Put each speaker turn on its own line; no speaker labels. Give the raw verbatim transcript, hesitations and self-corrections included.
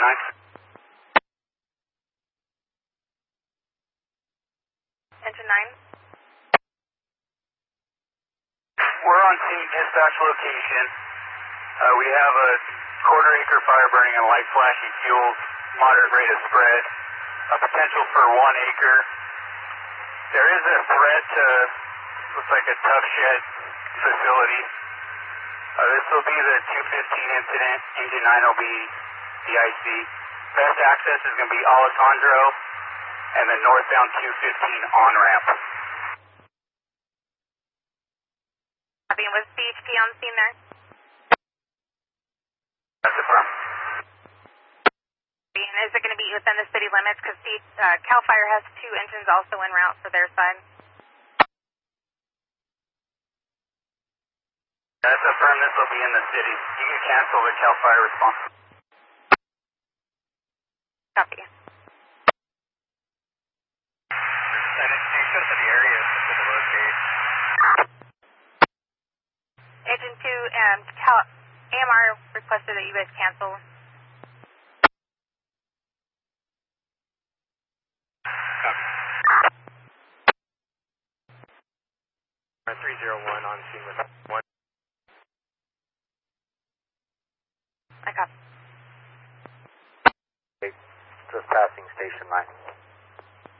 nine.
Engine nine.
We're on scene, dispatch location. Uh, we have a quarter acre fire burning and light flashing fuels, moderate rate of spread, a potential for one acre. There is a threat to, looks like a tuck shed facility. Uh, this will be the two fifteen incident. Engine nine will be the I C. Best access is going to be Alessandro and the northbound two fifteen on-ramp.
Copy. Was C H P on scene there?
That's the firm.
And is it going to be within the city limits? Because uh, CAL FIRE has two engines also en route for their side.
That's a firm. This will be in the city. You can cancel the CAL FIRE response.
Copy.
And it's shows the area to the locate.
Engine two and CAL A M R requested that you guys cancel.
three zero one on scene with one.
I copy.
Just passing station line.